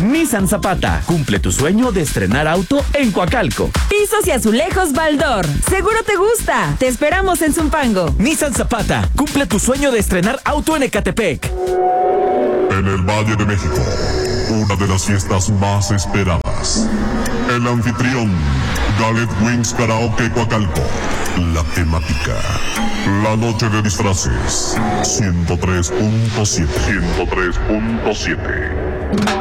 Nissan Zapata, cumple tu sueño de estrenar auto en Coacalco. Pisos y azulejos Baldor, seguro te gusta. Te esperamos en Zumpango. Nissan Zapata, cumple tu sueño de estrenar auto en Ecatepec. En el Valle de México, una de las fiestas más esperadas. El anfitrión, Gallet Wings Karaoke Coacalco. La temática, la noche de disfraces. 103.7.